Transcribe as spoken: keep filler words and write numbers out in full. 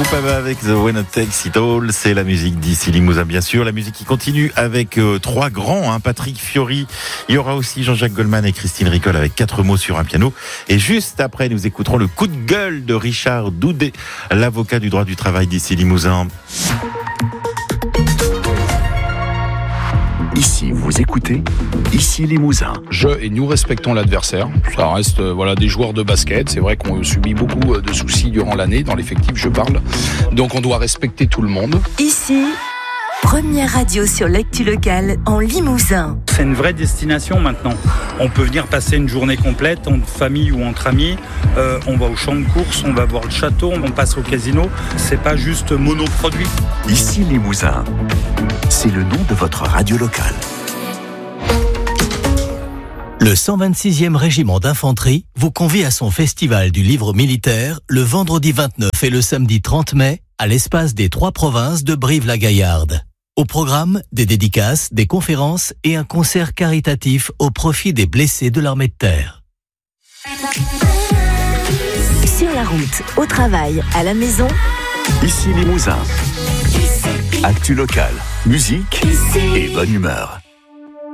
groupe A B B A avec The Winner Takes It All. C'est la musique d'ici Limousin, bien sûr. La musique qui continue avec euh, trois grands, hein, Patrick Fiori. Il y aura aussi Jean-Jacques Goldman et Christine Ricol avec quatre mots sur un piano. Et juste après, nous écouterons le coup de gueule de Richard Doudet, l'avocat du droit du travail d'ici Limousin. Ici, vous écoutez Ici Limousin. Je et nous respectons l'adversaire. Ça reste euh, voilà des joueurs de basket. C'est vrai qu'on subit beaucoup de soucis durant l'année, dans l'effectif je parle. Donc on doit respecter tout le monde. Ici, première radio sur l'actu locale en Limousin. C'est une vraie destination maintenant. On peut venir passer une journée complète en famille ou entre amis. Euh, on va au champ de course, on va voir le château, on passe au casino. C'est pas juste monoproduit. Ici Limousin. C'est le nom de votre radio locale. Le cent vingt-sixième régiment d'infanterie vous convie à son festival du livre militaire le vendredi vingt-neuf et le samedi trente mai à l'espace des Trois Provinces de Brive-la-Gaillarde. Au programme, des dédicaces, des conférences et un concert caritatif au profit des blessés de l'armée de terre. Sur la route, au travail, à la maison. Ici Limousin. Actu locale, musique et bonne humeur.